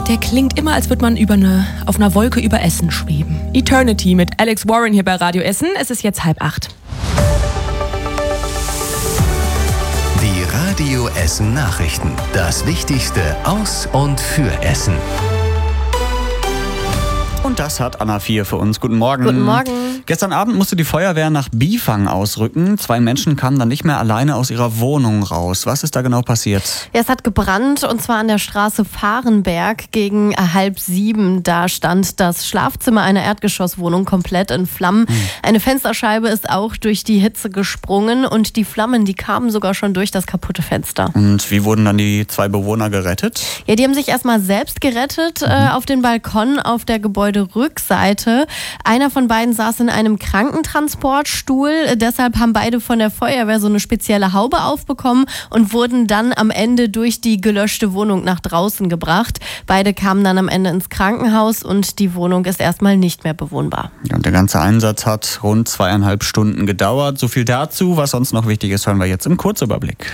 Der klingt immer, als würde man auf einer Wolke über Essen schweben. Eternity mit Alex Warren hier bei Radio Essen. Es ist jetzt 7:30. Die Radio Essen Nachrichten. Das Wichtigste aus und für Essen. Und das hat Anna 4 für uns. Guten Morgen. Guten Morgen. Gestern Abend musste die Feuerwehr nach Bifang ausrücken. 2 Menschen kamen dann nicht mehr alleine aus ihrer Wohnung raus. Was ist da genau passiert? Ja, es hat gebrannt, und zwar an der Straße Fahrenberg gegen 6:30. Da stand das Schlafzimmer einer Erdgeschosswohnung komplett in Flammen. Eine Fensterscheibe ist auch durch die Hitze gesprungen und die Flammen, die kamen sogar schon durch das kaputte Fenster. Und wie wurden dann die 2 Bewohner gerettet? Ja, die haben sich erstmal selbst gerettet auf den Balkon auf der Gebäuderückseite. Einer von beiden saß in einem Krankentransportstuhl. Deshalb haben beide von der Feuerwehr so eine spezielle Haube aufbekommen und wurden dann am Ende durch die gelöschte Wohnung nach draußen gebracht. Beide kamen dann am Ende ins Krankenhaus und die Wohnung ist erstmal nicht mehr bewohnbar. Und der ganze Einsatz hat rund 2,5 Stunden gedauert. So viel dazu. Was sonst noch wichtig ist, hören wir jetzt im Kurzüberblick.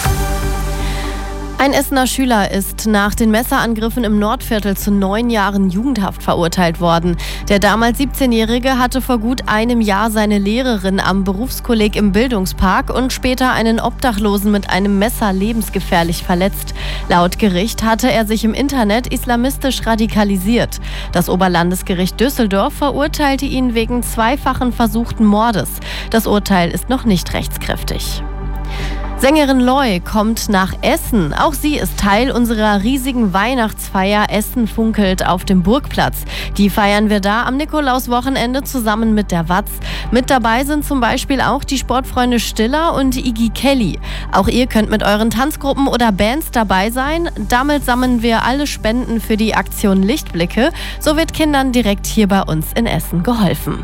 Ein Essener Schüler ist nach den Messerangriffen im Nordviertel zu 9 Jahren Jugendhaft verurteilt worden. Der damals 17-Jährige hatte vor gut einem Jahr seine Lehrerin am Berufskolleg im Bildungspark und später einen Obdachlosen mit einem Messer lebensgefährlich verletzt. Laut Gericht hatte er sich im Internet islamistisch radikalisiert. Das Oberlandesgericht Düsseldorf verurteilte ihn wegen 2-fachen versuchten Mordes. Das Urteil ist noch nicht rechtskräftig. Sängerin Loy kommt nach Essen. Auch sie ist Teil unserer riesigen Weihnachtsfeier Essen funkelt auf dem Burgplatz. Die feiern wir da am Nikolauswochenende zusammen mit der Watz. Mit dabei sind zum Beispiel auch die Sportfreunde Stiller und Iggy Kelly. Auch ihr könnt mit euren Tanzgruppen oder Bands dabei sein. Damit sammeln wir alle Spenden für die Aktion Lichtblicke. So wird Kindern direkt hier bei uns in Essen geholfen.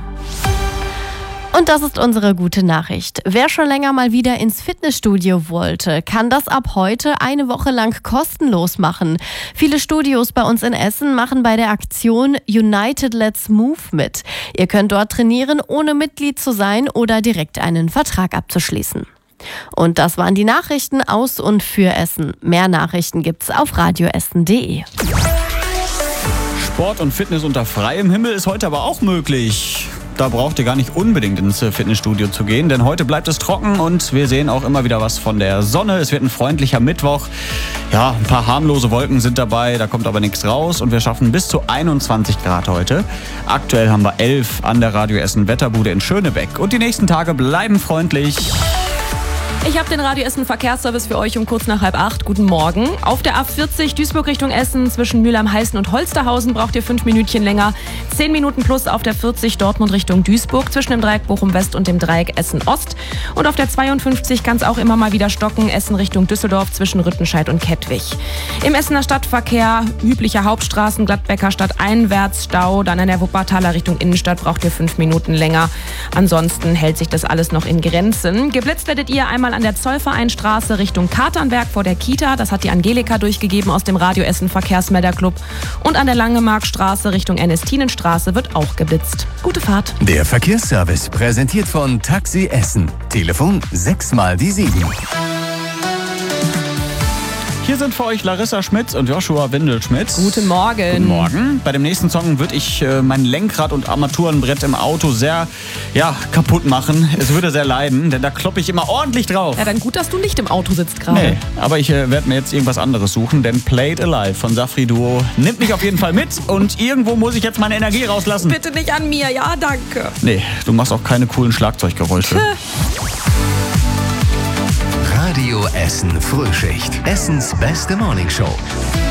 Und das ist unsere gute Nachricht. Wer schon länger mal wieder ins Fitnessstudio wollte, kann das ab heute eine Woche lang kostenlos machen. Viele Studios bei uns in Essen machen bei der Aktion United Let's Move mit. Ihr könnt dort trainieren, ohne Mitglied zu sein oder direkt einen Vertrag abzuschließen. Und das waren die Nachrichten aus und für Essen. Mehr Nachrichten gibt's auf radioessen.de. Sport und Fitness unter freiem Himmel ist heute aber auch möglich. Da braucht ihr gar nicht unbedingt ins Fitnessstudio zu gehen, denn heute bleibt es trocken und wir sehen auch immer wieder was von der Sonne. Es wird ein freundlicher Mittwoch. Ja, ein paar harmlose Wolken sind dabei, da kommt aber nichts raus und wir schaffen bis zu 21 Grad heute. Aktuell haben wir 11 an der Radio Essen Wetterbude in Schönebeck und die nächsten Tage bleiben freundlich. Ich habe den Radio Essen Verkehrsservice für euch um kurz nach 7:30. Guten Morgen. Auf der A40 Duisburg Richtung Essen zwischen Mülheim-Heißen und Holsterhausen braucht ihr 5 Minütchen länger. 10 Minuten plus auf der 40 Dortmund Richtung Duisburg zwischen dem Dreieck Bochum-West und dem Dreieck Essen-Ost. Und auf der 52 kann es auch immer mal wieder stocken. Essen Richtung Düsseldorf zwischen Rüttenscheid und Kettwig. Im Essener Stadtverkehr übliche Hauptstraßen, Gladbecker Stadt einwärts, Stau. Dann an der Wuppertaler Richtung Innenstadt braucht ihr 5 Minuten länger. Ansonsten hält sich das alles noch in Grenzen. Geblitzt werdet ihr einmal an der Zollvereinstraße Richtung Katernberg vor der Kita. Das hat die Angelika durchgegeben aus dem Radio Essen Verkehrsmelderclub. Und an der Langemarkstraße Richtung Ernestinenstraße wird auch geblitzt. Gute Fahrt. Der Verkehrsservice präsentiert von Taxi Essen. Telefon 6x7. Hier sind für euch Larissa Schmitz und Joshua Windelschmidt. Guten Morgen. Guten Morgen. Bei dem nächsten Song würde ich mein Lenkrad und Armaturenbrett im Auto sehr kaputt machen. Es würde sehr leiden, denn da kloppe ich immer ordentlich drauf. Ja, dann gut, dass du nicht im Auto sitzt gerade. Nee, aber ich werde mir jetzt irgendwas anderes suchen, denn Play It Alive von Safri Duo nimmt mich auf jeden Fall mit und irgendwo muss ich jetzt meine Energie rauslassen. Bitte nicht an mir, ja, danke. Nee, du machst auch keine coolen Schlagzeuggeräusche. Radio Essen Frühschicht. Essens beste Morningshow.